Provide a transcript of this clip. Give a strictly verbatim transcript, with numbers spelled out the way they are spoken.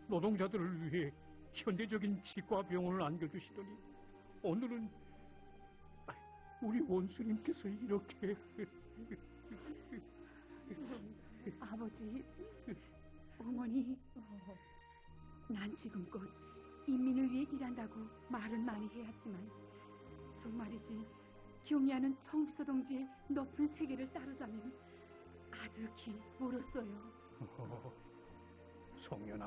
노동자들을 위해 현대적인 치과 병원을 안겨주시더니 오늘은 우리 원수님께서 이렇게... 아버지, 어머니, 난 지금껏 인민을 위해 일한다고 말은 많이 해왔지만 정말이지 경의하는 청비서 동지의 높은 세계를 따르자면 아득히 멀었어요. 어, 송년아,